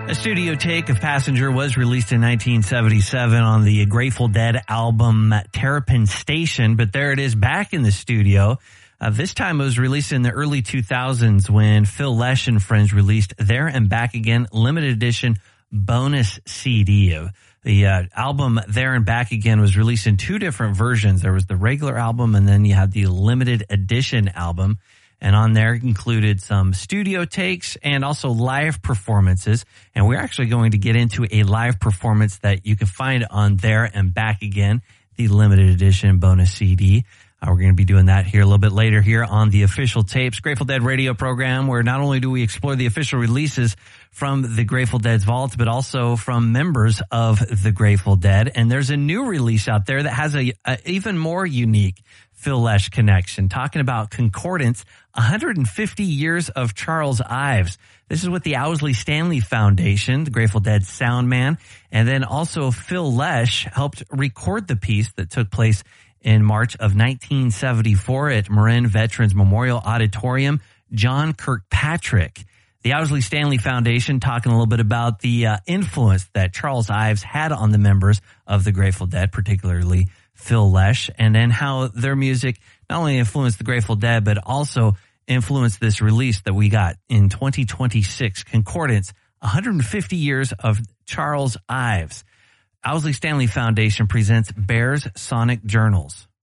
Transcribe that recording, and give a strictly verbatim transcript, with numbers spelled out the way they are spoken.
A studio take of Passenger was released in nineteen seventy-seven on the Grateful Dead album Terrapin Station, but there it is back in the studio. Uh, this time it was released in the early two thousands when Phil Lesh and friends released There and Back Again limited edition bonus C D. The uh, album There and Back Again was released in two different versions. There was the regular album and then you had the limited edition album. And on there included some studio takes and also live performances. And we're actually going to get into a live performance that you can find on There and Back Again, the limited edition bonus C D. Uh, we're going to be doing that here a little bit later here on the Official Tapes Grateful Dead radio program, where not only do we explore the official releases from the Grateful Dead's vault, but also from members of the Grateful Dead. And there's a new release out there that has a, a even more unique Phil Lesh connection, talking about Concordance, one hundred fifty years of Charles Ives. This is with the Owsley Stanley Foundation, the Grateful Dead sound man, and then also Phil Lesh helped record the piece that took place in March of nineteen seventy-four at Marin Veterans Memorial Auditorium. John Kirkpatrick, the Owsley Stanley Foundation, talking a little bit about the uh, influence that Charles Ives had on the members of the Grateful Dead, particularly Phil Lesh, and then how their music not only influenced the Grateful Dead, but also influenced this release that we got in twenty twenty-six, Concordance, one hundred fifty years of Charles Ives. Owsley Stanley Foundation presents Bears Sonic Journals.